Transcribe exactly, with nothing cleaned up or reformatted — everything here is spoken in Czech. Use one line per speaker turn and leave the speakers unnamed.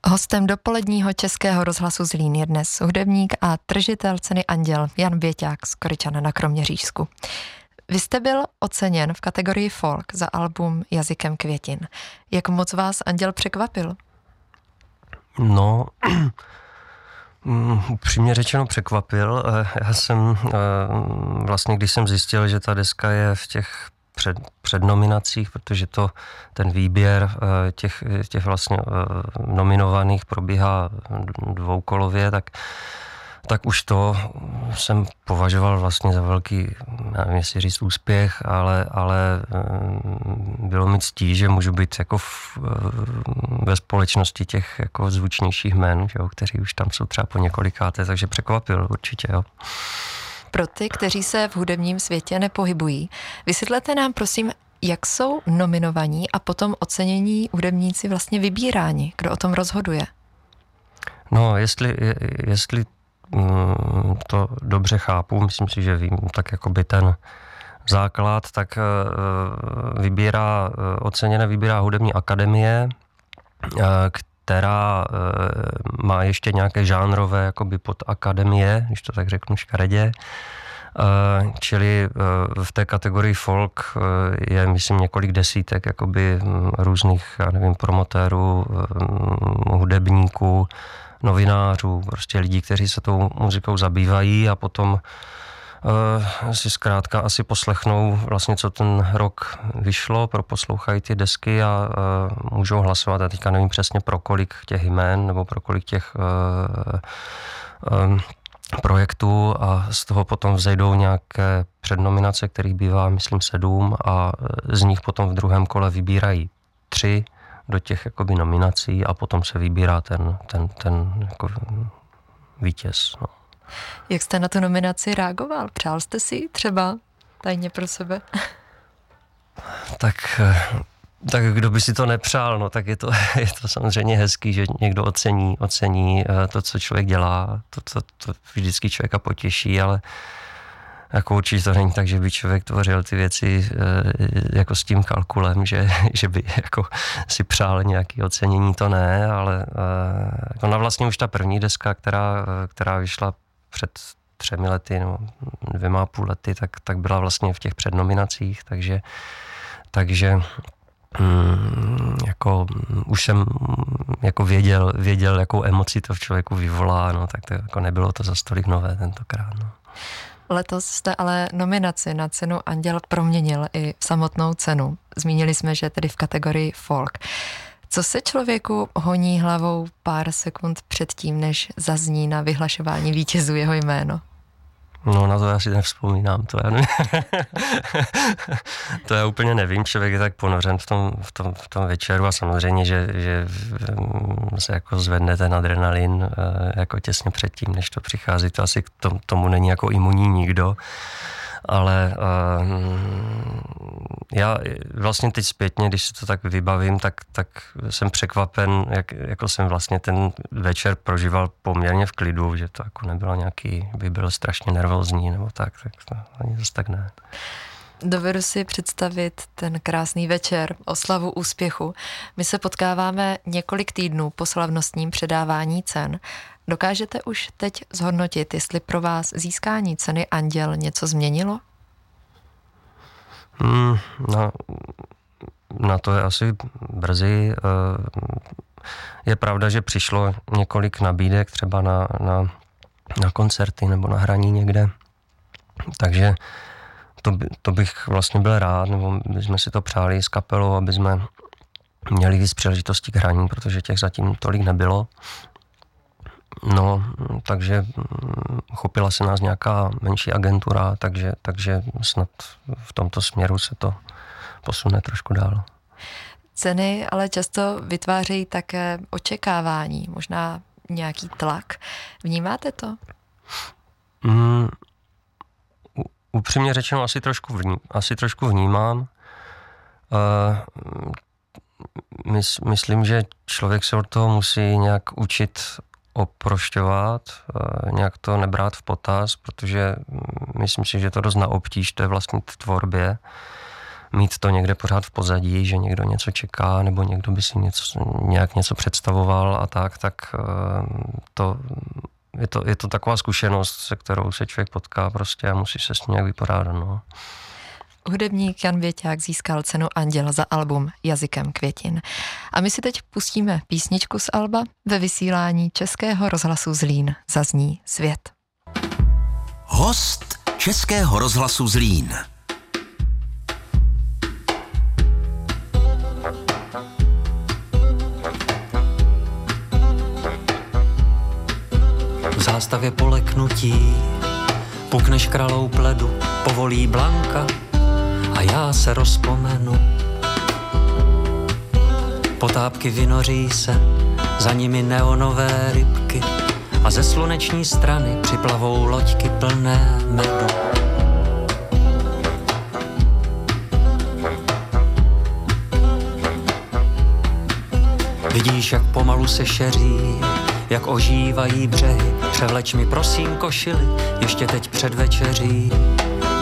Hostem dopoledního Českého rozhlasu Zlín je dnes hudebník a držitel ceny Anděl Jan Běťák z Koryčan na Kroměřížsku. Vy jste byl oceněn v kategorii folk za album Jazykem květin. Jak moc vás Anděl překvapil?
No, upřímně řečeno překvapil. Já jsem vlastně, když jsem zjistil, že ta deska je v těch před, před nominacích, protože to ten výběr těch, těch vlastně nominovaných probíhá dvoukolově, tak tak už to jsem považoval vlastně za velký, nevím, jestli říct úspěch, ale, ale bylo mi ctí, že můžu být jako v, ve společnosti těch jako zvučnějších jmen, jo, kteří už tam jsou třeba po několikáté, takže překvapil určitě, jo.
Pro ty, kteří se v hudebním světě nepohybují, vysvětlete nám prosím, jak jsou nominovaní a potom ocenění hudebníci vlastně vybíráni, kdo o tom rozhoduje?
No, jestli, jestli to dobře chápu, myslím si, že vím, tak jakoby ten základ, tak vybírá, oceněné vybírá hudební akademie, která má ještě nějaké žánrové jakoby podakademie, když to tak řeknu škaredě, čili v té kategorii folk je, myslím, několik desítek jakoby různých, já nevím, promotérů, hudebníků, novinářů, prostě lidí, kteří se tou muzikou zabývají a potom uh, si zkrátka asi poslechnou vlastně, co ten rok vyšlo, proposlouchají ty desky a uh, můžou hlasovat. Já teďka nevím přesně pro kolik těch jmén nebo pro kolik těch uh, um, projektů a z toho potom vzejdou nějaké přednominace, kterých bývá, myslím, sedm a z nich potom v druhém kole vybírají tři do těch jakoby nominací a potom se vybírá ten, ten, ten jako vítěz. No.
Jak jste na tu nominaci reagoval? Přál jste si třeba tajně pro sebe?
Tak, tak kdo by si to nepřál, no tak je to, je to samozřejmě hezký, že někdo ocení, ocení to, co člověk dělá, to, to, to vždycky člověka potěší, ale jako určitě to není tak, že by člověk tvořil ty věci jako s tím kalkulem, že, že by jako si přál nějaké ocenění, to ne, ale ona vlastně už ta první deska, která, která vyšla před třemi lety, no, dvěma a půl lety, tak, tak byla vlastně v těch přednominacích, takže, takže mm, jako už jsem jako věděl, věděl, jakou emoci to v člověku vyvolá, no, tak to jako nebylo to zas tolik nové tentokrát, no.
Letos jste ale nominaci na cenu Anděl proměnil i v samotnou cenu. Zmínili jsme, že tedy v kategorii folk. Co se člověku honí hlavou pár sekund předtím, než zazní na vyhlašování vítězů jeho jméno?
No, na to já si nevzpomínám, to já, ne... to já úplně nevím, člověk je tak ponořen v tom, v tom, v tom večeru a samozřejmě, že, že se jako zvedne ten adrenalin jako těsně předtím, než to přichází, to asi k tomu, tomu není jako imunní nikdo, ale uh, já vlastně teď zpětně, když si to tak vybavím, tak, tak jsem překvapen, jak, jako jsem vlastně ten večer prožíval poměrně v klidu, že to jako nebylo nějaký, by byl strašně nervózní nebo tak, tak to ani zase tak ne.
Dovedu si představit ten krásný večer, oslavu úspěchu. My se potkáváme několik týdnů po slavnostním předávání cen. Dokážete už teď zhodnotit, jestli pro vás získání ceny Anděl něco změnilo?
Hmm, no, na to je asi brzy. Je pravda, že přišlo několik nabídek třeba na, na, na koncerty nebo na hraní někde. Takže to, by, to bych vlastně byl rád, nebo bychom si to přáli s kapelou, aby jsme měli víc příležitostí k hraní, protože těch zatím tolik nebylo. No, takže chopila se nás nějaká menší agentura, takže, takže snad v tomto směru se to posune trošku dál.
Ceny ale často vytvářejí také očekávání, možná nějaký tlak. Vnímáte to?
Mm, upřímně řečeno asi trošku, vní, asi trošku vnímám. Uh, mys, myslím, že člověk se od toho musí nějak učit oprošťovat, nějak to nebrát v potaz, protože myslím si, že to dost na obtíž, to je vlastně v tvorbě. mít to někde pořád v pozadí, že někdo něco čeká, nebo někdo by si něco, nějak něco představoval a tak, tak to, je to, je to taková zkušenost, se kterou se člověk potká prostě a musí se s ní nějak vypořádat, no.
Hudebník Jan Věťák získal cenu Anděla za album Jazykem květin. A my si teď pustíme písničku z alba. Ve vysílání Českého rozhlasu Zlín zazní Svět.
Host Českého rozhlasu Zlín.
V zástavě poleknutí pukne škralou pledu, povolí Blanka a já se rozpomenu. Potápky vynoří se, za nimi neonové rybky a ze sluneční strany připlavou loďky plné medu. Vidíš, jak pomalu se šeří, jak ožívají břehy, převleč mi prosím košili, ještě teď před večeří.